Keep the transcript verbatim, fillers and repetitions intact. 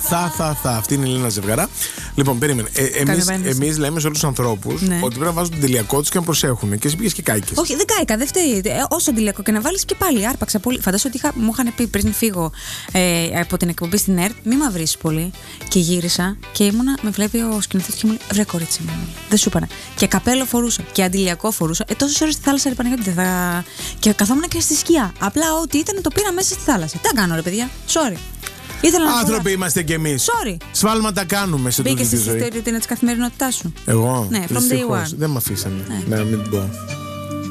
θα, θα, θα. Αυτή είναι η Λίνα Ζευγαρά. Λοιπόν, περίμενε. Ε, εμείς, εμείς λέμε σε όλους τους ανθρώπους ναι. ότι πρέπει να βάζουν τον τελειακό τους και να προσέχουν. Και εσύ πήγες και κάηκες. Όχι, δεν κάηκα, δεν φταίει. Ε, όσο τελειακό και να βάλεις και πάλι, άρπαξα πολύ. Φαντάζομαι ότι είχα, μου είχαν πει πριν φύγω ε, από την εκπομπή στην ΕΡΤ, μη με βρήσεις πολύ. Και γύρισα και ήμουνα, με βλέπει ο σκηνοθέτης και μου λέει: βρε κορίτσι μου, δεν σου είπα. Και καπέλο φορούσα και αντιλιακό φορούσα. Ε, τόσες ώρες στη θάλασσα ρε Παναγιώτη, δεν θα. Και καθόμουν και στη σκιά. Απλά ό,τι ήταν το πήρα μέσα στη θάλασσα. Τι κάνω, ρε παιδιά, sorry. Άνθρωποι είμαστε κι εμείς. Sorry. Σφάλματα κάνουμε σε τούτη τη ζωή. Μπήκες στη ρουτίνα της καθημερινότητάς σου. Εγώ. Ναι, from day one. Δεν με αφήσανε. Ναι. Να μην πω.